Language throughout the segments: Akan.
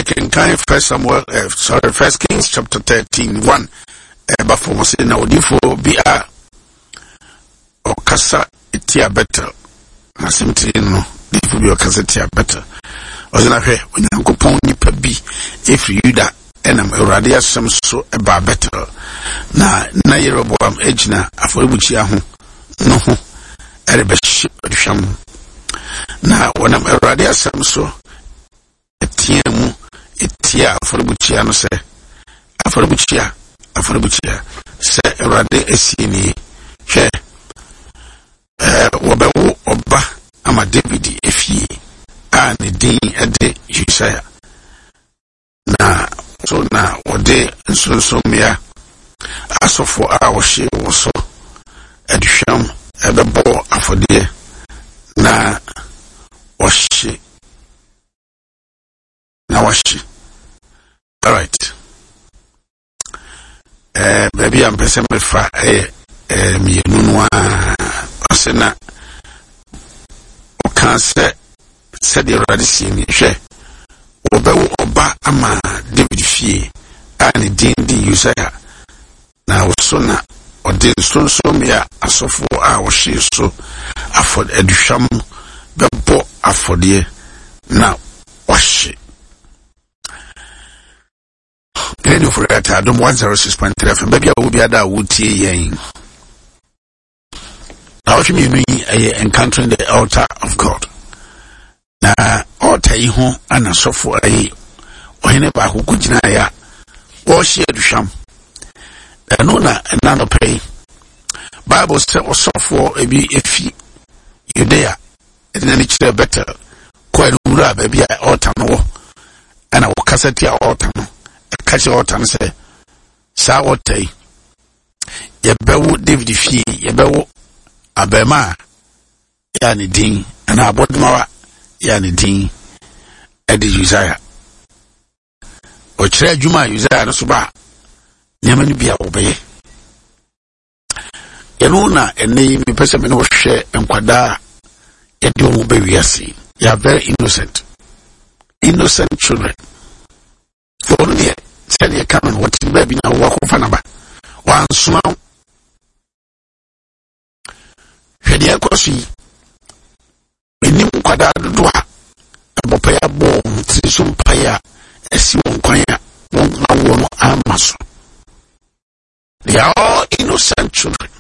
can kind First Kings chapter 13:1. But for us now, therefore, be a or Casa Tia better. I simply no, therefore, be a Casa Tia better. Or then I hear when you go pon nipa be if you that and I'm already some so about better. Na Yeroboam ejna aforibuchi aho no ho erebesham. Na when I'm already some so etiemu etia aforibuchi ano se aforibuchia se erade esini hwe wobewo oba ama David efi a ne din ede Josiah na so na ode nsonsomia asofo a wohye wo so eduhwam ebebo afode na wohye all right. Maybe I'm person mefa mienunwa asena o kan se the radisi ni hwe obewo oba ama David fie ani din Josiah na oso na ode nsonsomia asofo a wohye so afod eduhwam bebo afode na washi. Radio for that, I don't 106.3 FM. Maybe I will be at that wood tea. Now, if you encountering the altar of God. Now, altar you and a software or any back who could deny or share the sham. I know that another pay. Bible said or software be if you there, and then it's better. Quite baby, altar no, and I will cassette your altar no. Catch your time say, Sa wote, Yebewo David fie, Yebewo Abema, Yani din, and Abodmawa, Yani din, Edi Josiah. Ochre Juma Josiah no suba, Nyamani bia obeye. Yenuna ene mi pese me no hwe enkwada edi omo be wiase. You are very innocent. Innocent children. For only tell you come and what baby now walk off anaba. One small Hedia Kosi Benim Quada Dua Abopaya Bom Trisum Paya Esimon Quaya won't Amaso. They are all innocent children.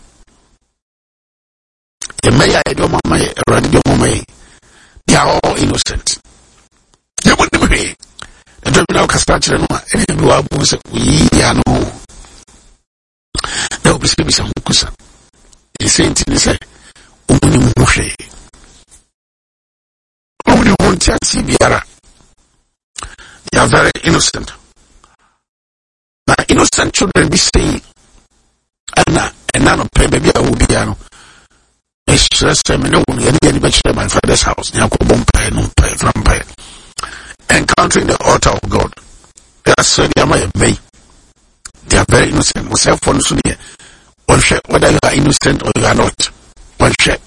The mayor Domama Randomame. They are all innocent. They wouldn't be. I don't know Caspatch and was we are no. There will be some Kusa. The saint in say, only Moshe. Only one chance, Biara. They are very innocent. Now, innocent children be saying, Anna, and none of pay baby, I will be ano. It's just a minute, any bachelor my father's house, Yakobon Pay, no pay from pay. Encountering the altar of God. They are so they are very innocent. Whether you are innocent or you are not. One share.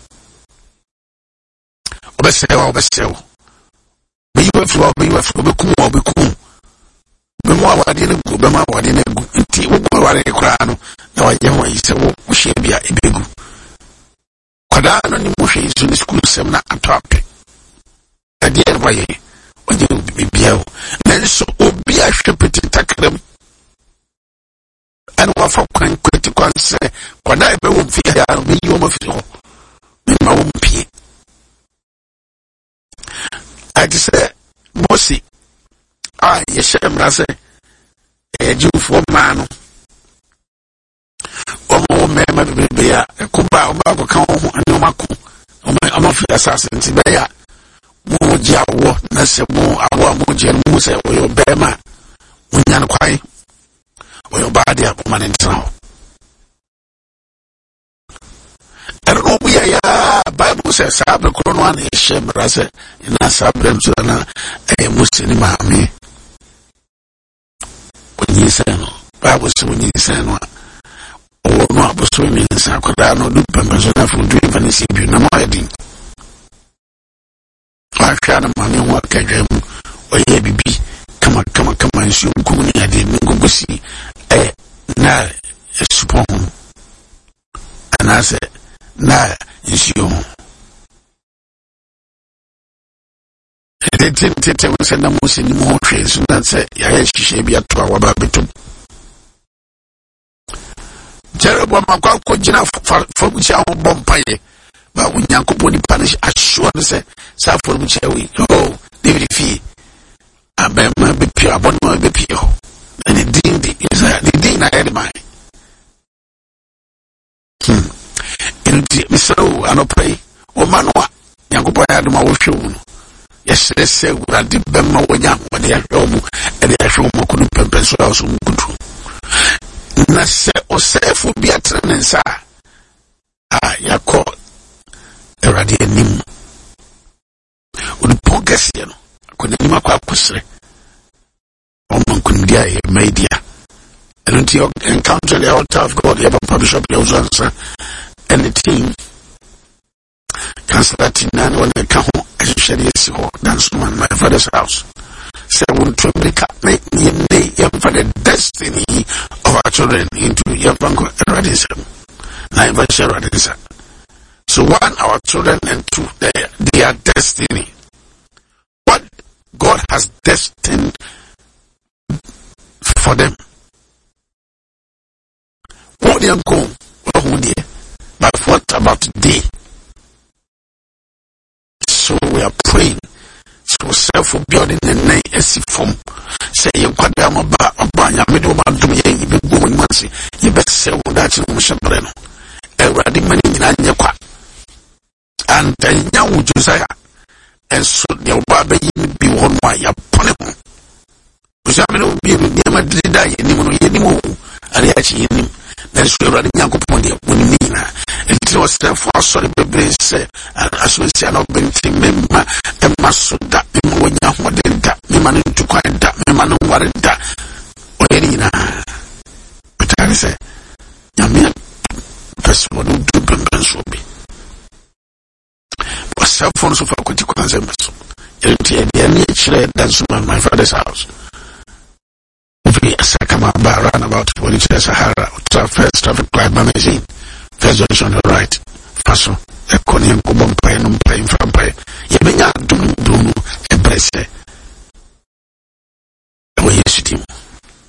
Obeseo. Be you flow, be you flow, be cool. Be more wadine go, be more wadine go. Inti wo ware krano. Na wa yema yise wo hye bia ebegu. Kwada no ni mo hye isu ni school sem na atwape. Ade e waye. Then so Obia Shepet Takram and Wafa Quan Critical say, when I will fear me, you must be my own pee. I just say, Mossy, yes, I say, a Jew for man. Oh, mamma, be a Kuba, Bago, and no Maku, I'm of the assassins, Baya. Moja wo na se mo awo moja mu se oyo bema munyan kwai oyo baade aboma ne ntra ero bu ya Bible says sabe krono an ehemra se na sabrem so na musini maame onyi se no Bible se onyi se no o no aboso mi nsa koda no du pembezo na fu du vanisi bi na mo edin I can't manage what can or ye be mansu kumuni ade ngugusi na supon anase na nsio tete wasenda musi ni mo hwe so na se ya hihye bia to awaba betum Jeroboam akwa gina fobuchi aho bompaye ba unyankopon ni panish assure say sa fobuchi we oh David fi abema be pia abonmo be pia and the din na head my so I no pray o manwa nyankopon ya dum awo hwe mu yes say urade bema wonya wode ya hwe mu e de hwe mu kunu pempen so aso mu kudu na se osefu biatrenensa yako erade anim odi pogase no akona nim akwa akusre omon kundia e media and you encounter the altar of God, you have a publisher answer and the team cancel that in none when they come home as you said yes that's one my father's house. So when to make the destiny of our children into your bank radism. So one, our children, and two, their destiny. What God has destined for them. What they are going, but what about today? So we are praying. So self-building the name as form. Say you got them about middle man to me, you be going mercy. You better say that you must have already money in Anya. And then young Josiah. And so the Baba be one way upon him. Because will be never did die anymore. And actually him. That's where the young upon the Munina. It was therefore sorry, baby, say, and as we say, I'll bring him, and must that when you want that, me man to quiet that, me man worried that. But I say, Yamia, that's what do Pembens will be. But cell phones of our critical consumers. That's my father's house. We Sakama ran about 20 years Sahara, first traffic light magazine. First junction on the right. Faso, a Konian Kubon Payanum playing from Pay. Yabina Dunu, a Bresse. The way you sit him.